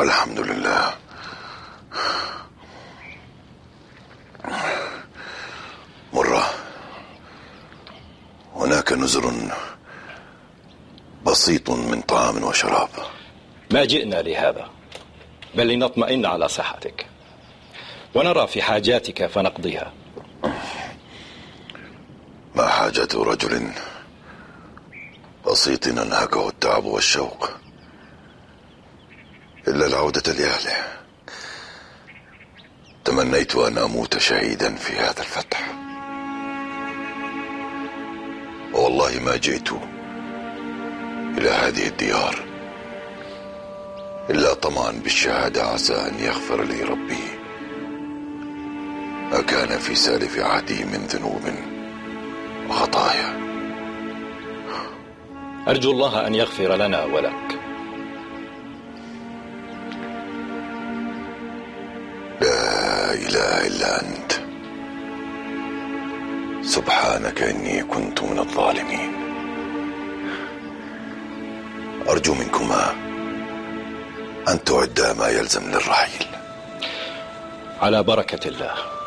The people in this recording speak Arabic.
الحمد لله. مرة هناك نذر بسيط من طعام وشراب. ما جئنا لهذا، بل لنطمئن على صحتك ونرى في حاجاتك فنقضيها. ما حاجة رجل بسيط أنهكه التعب والشوق إلا العودة لأهله. تمنيت أن أموت شهيدا في هذا الفتح، والله ما جئت إلى هذه الديار إلا طمعا بالشهادة، عسى أن يغفر لي ربي ما كان في سالف عهدي من ذنوب وخطايا. أرجو الله أن يغفر لنا ولك. لا إله إلا أنت، سبحانك إني كنت من الظالمين. أرجو منكما أن تعدا ما يلزم للرحيل. على بركة الله.